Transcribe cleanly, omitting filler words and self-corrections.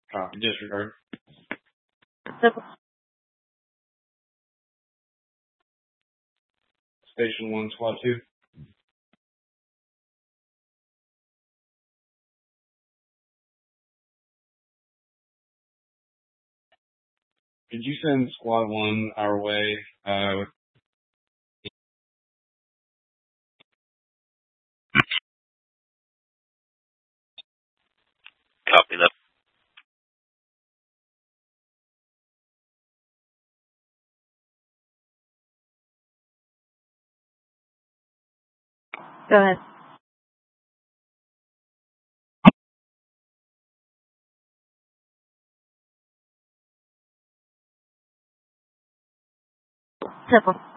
Copy. Disregard. Simple. Station 1, Squad 2. Could you send Squad 1 our way? Copy that. Go ahead. Simple.